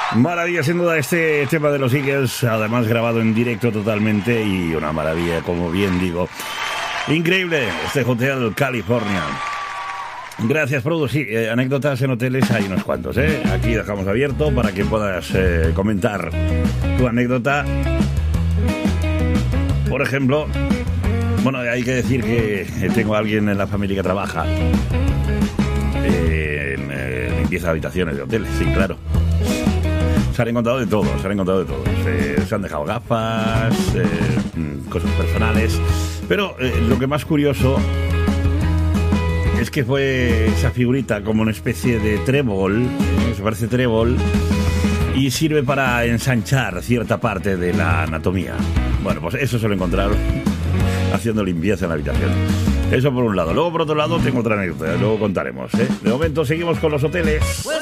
Maravilla, sin duda, este tema de los Eagles, además grabado en directo totalmente, y una maravilla, como bien digo. Increíble, este Hotel California. Gracias, Produ. Sí, anécdotas en hoteles hay unos cuantos, ¿eh? Aquí dejamos abierto para que puedas comentar tu anécdota. Por ejemplo, bueno, hay que decir que tengo a alguien en la familia que trabaja en limpieza de habitaciones de hoteles, sí, claro. Se han encontrado de todo, se han dejado gafas, cosas personales. Pero lo que más curioso es que fue esa figurita como una especie de trébol, se parece trébol, y sirve para ensanchar cierta parte de la anatomía. Bueno, pues eso se lo encontraron haciendo limpieza en la habitación. Eso por un lado. Luego, por otro lado, tengo otra anécdota, luego contaremos, ¿eh? De momento seguimos con los hoteles.